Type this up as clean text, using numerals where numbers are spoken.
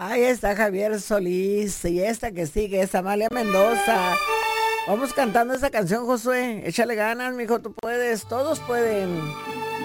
Ahí está Javier Solís y esta que sigue es Amalia Mendoza. Vamos cantando esa canción, Josué. Échale ganas, mijo, tú puedes, todos pueden.